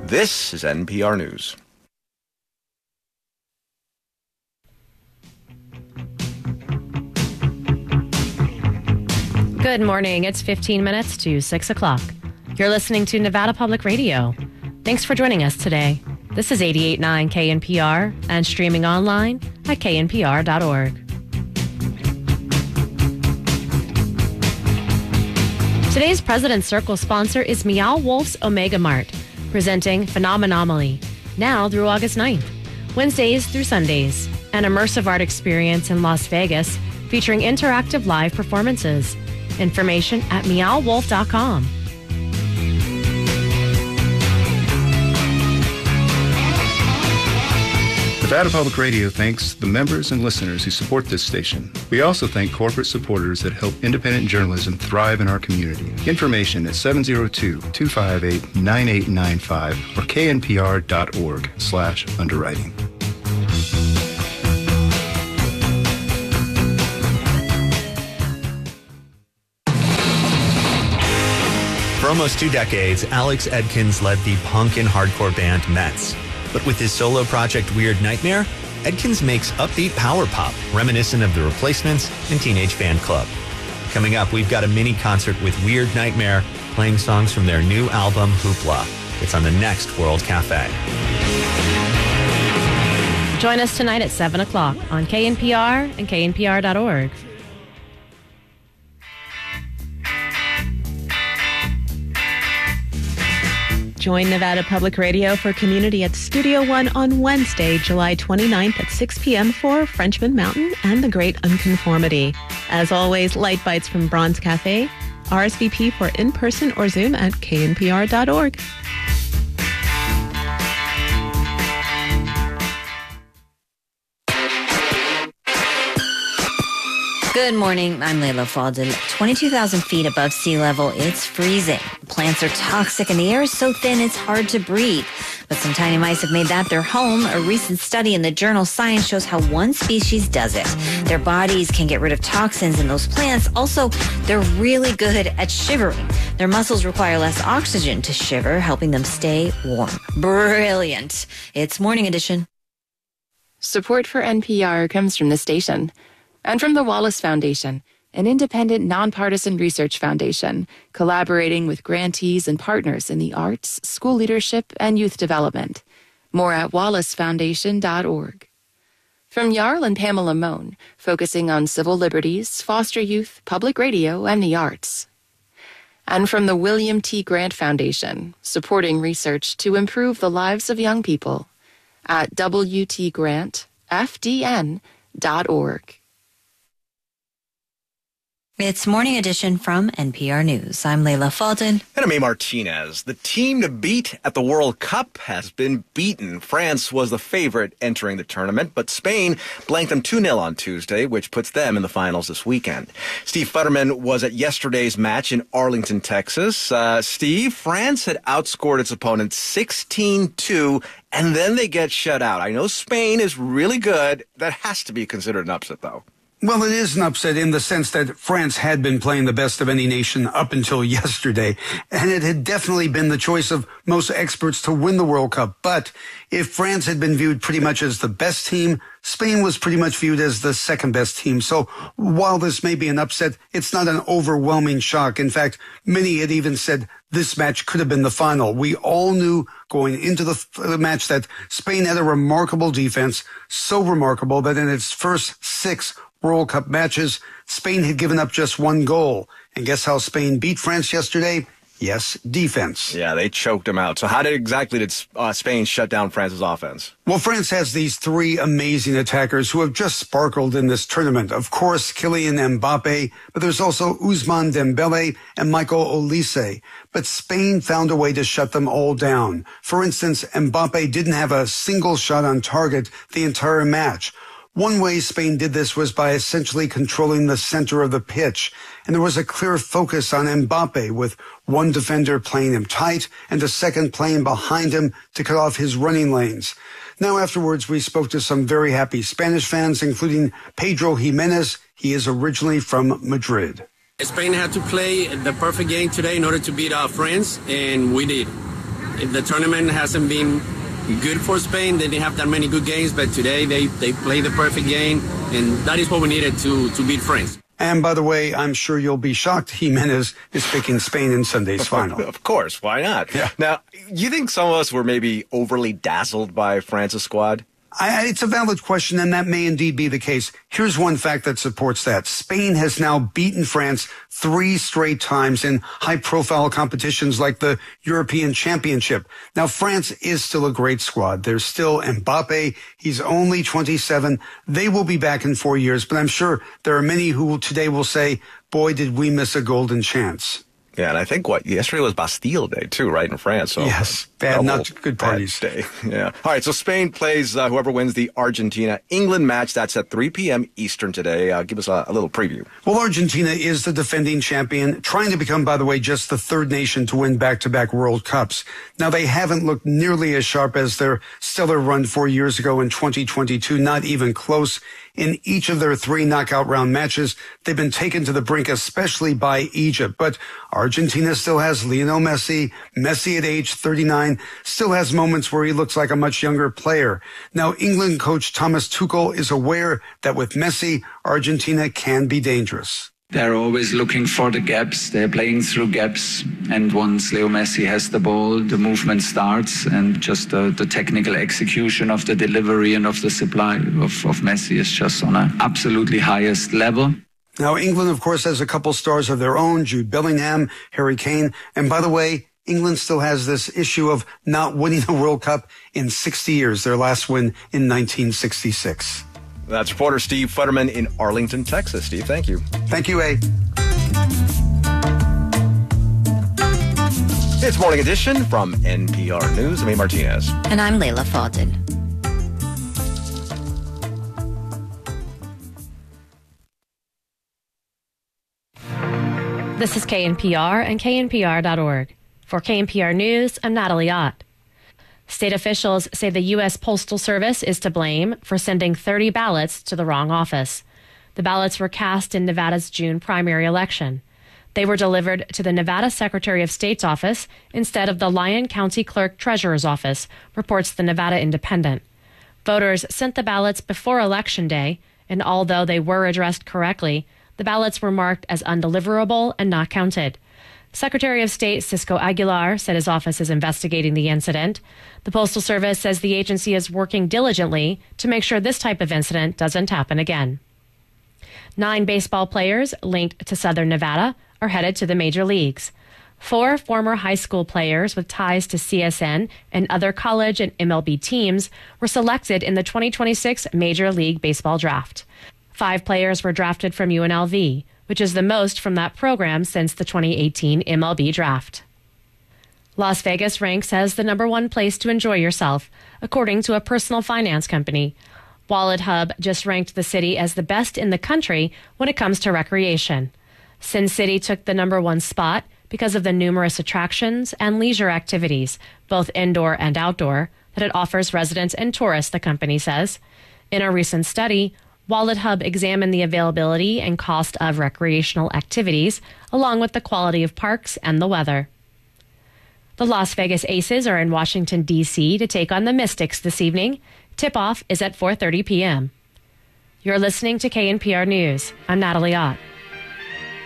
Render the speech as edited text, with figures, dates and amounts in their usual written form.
This is NPR News. Good morning. It's 15 minutes to 6 o'clock. You're listening to Nevada Public Radio. Thanks for joining us today. This is 88.9 KNPR and streaming online at knpr.org. Today's President's Circle sponsor is Meow Wolf's Omega Mart, presenting Phenomenomally, now through August 9th, Wednesdays through Sundays, an immersive art experience in Las Vegas featuring interactive live performances. Information at meowwolf.com. Nevada Public Radio thanks the members and listeners who support this station. We also thank corporate supporters that help independent journalism thrive in our community. Information at 702-258-9895 or knpr.org/underwriting. For almost 2 decades, Alex Edkins led the punk and hardcore band Mets. But with his solo project Weird Nightmare, Edkins makes upbeat power pop, reminiscent of The Replacements and Teenage Fan Club. Coming up, we've got a mini concert with Weird Nightmare, playing songs from their new album, Hoopla. It's on the next World Cafe. Join us tonight at 7 o'clock on KNPR and knpr.org. Join Nevada Public Radio for Community at Studio One on Wednesday, July 29th at 6 p.m. for Frenchman Mountain and the Great Unconformity. As always, light bites from Bronze Cafe. RSVP for in-person or Zoom at knpr.org. Good morning. I'm Layla Faldin. 22,000 feet above sea level, it's freezing. Plants are toxic and the air is so thin it's hard to breathe. But some tiny mice have made that their home. A recent study in the journal Science shows how one species does it. Their bodies can get rid of toxins in those plants. Also, they're really good at shivering. Their muscles require less oxygen to shiver, helping them stay warm. Brilliant. It's Morning Edition. Support for NPR comes from the station and from the Wallace Foundation, an independent, nonpartisan research foundation collaborating with grantees and partners in the arts, school leadership, and youth development. More at wallacefoundation.org. From Jarl and Pamela Mohn, focusing on civil liberties, foster youth, public radio, and the arts. And from the William T. Grant Foundation, supporting research to improve the lives of young people at wtgrantfdn.org. It's Morning Edition from NPR News. I'm Layla Faldin. And I'm A. Martinez. The team to beat at the World Cup has been beaten. France was the favorite entering the tournament, but Spain blanked them 2-0 on Tuesday, which puts them in the finals this weekend. Steve Futterman was at yesterday's match in Arlington, Texas. Steve, France had outscored its opponent 16-2, and then they get shut out. I know Spain is really good. That has to be considered an upset, though. Well, it is an upset in the sense that France had been playing the best of any nation up until yesterday, and it had definitely been the choice of most experts to win the World Cup. But if France had been viewed pretty much as the best team, Spain was pretty much viewed as the second best team. So while this may be an upset, it's not an overwhelming shock. In fact, many had even said this match could have been the final. We all knew going into the match that Spain had a remarkable defense, so remarkable that in its first 6 World Cup matches, Spain had given up just 1 goal. And guess how Spain beat France yesterday? Yes, defense. Yeah, they choked them out. So how did Spain shut down France's offense? Well, France has these 3 amazing attackers who have just sparkled in this tournament. Of course, Kylian Mbappe, but there's also Ousmane Dembele and Michael Olise. But Spain found a way to shut them all down. For instance, Mbappe didn't have a single shot on target the entire match. One way Spain did this was by essentially controlling the center of the pitch. And there was a clear focus on Mbappe, with one defender playing him tight and a second playing behind him to cut off his running lanes. Now, afterwards, we spoke to some very happy Spanish fans, including Pedro Jimenez. He is originally from Madrid. Spain had to play the perfect game today in order to beat France, and we did. The tournament hasn't been good for Spain. They didn't have that many good games, but today they played the perfect game, and that is what we needed to beat France. And by the way, I'm sure you'll be shocked Jimenez is picking Spain in Sunday's final. Of course, why not? Yeah. Now, you think some of us were maybe overly dazzled by France's squad? It's a valid question, and that may indeed be the case. Here's one fact that supports that. Spain has now beaten France 3 straight times in high-profile competitions like the European Championship. Now, France is still a great squad. There's still Mbappe. He's only 27. They will be back in 4 years, but I'm sure there are many who today will say, boy, did we miss a golden chance. Yeah, and I think yesterday was Bastille Day too, right, in France. So yes, not good parties. Day. Yeah. All right, so Spain plays whoever wins the Argentina-England match. That's at 3 p.m. Eastern today. Give us a little preview. Well, Argentina is the defending champion, trying to become, by the way, just the third nation to win back-to-back World Cups. Now, they haven't looked nearly as sharp as their stellar run 4 years ago in 2022, not even close. In each of their 3 knockout round matches, they've been taken to the brink, especially by Egypt. But Argentina still has Lionel Messi. Messi at age 39 still has moments where he looks like a much younger player. Now, England coach Thomas Tuchel is aware that with Messi, Argentina can be dangerous. They're always looking for the gaps. They're playing through gaps. And once Leo Messi has the ball, the movement starts, and just the technical execution of the delivery and of the supply of Messi is just on an absolutely highest level. Now, England, of course, has a couple stars of their own, Jude Bellingham, Harry Kane. And by the way, England still has this issue of not winning a World Cup in 60 years, their last win in 1966. That's reporter Steve Futterman in Arlington, Texas. Steve, thank you. Thank you, A. It's Morning Edition from NPR News. I'm A. Martinez. And I'm Layla Fadel. This is KNPR and KNPR.org. For KNPR News, I'm Natalie Ott. State officials say the U.S. Postal Service is to blame for sending 30 ballots to the wrong office. The ballots were cast in Nevada's June primary election. They were delivered to the Nevada Secretary of State's office instead of the Lyon County Clerk Treasurer's office, reports the Nevada Independent. Voters sent the ballots before Election Day, and although they were addressed correctly, the ballots were marked as undeliverable and not counted. Secretary of State Cisco Aguilar said his office is investigating the incident. The Postal Service says the agency is working diligently to make sure this type of incident doesn't happen again. 9 baseball players linked to Southern Nevada are headed to the major leagues. 4 former high school players with ties to CSN and other college and MLB teams were selected in the 2026 Major League Baseball draft. 5 players were drafted from UNLV, which is the most from that program since the 2018 MLB draft. Las Vegas ranks as the #1 place to enjoy yourself, according to a personal finance company. WalletHub just ranked the city as the best in the country when it comes to recreation. Sin City took the #1 spot because of the numerous attractions and leisure activities, both indoor and outdoor, that it offers residents and tourists, the company says. In a recent study, WalletHub examined the availability and cost of recreational activities, along with the quality of parks and the weather. The Las Vegas Aces are in Washington, D.C. to take on the Mystics this evening. Tip-off is at 4:30 p.m. You're listening to KNPR News. I'm Natalie Ott.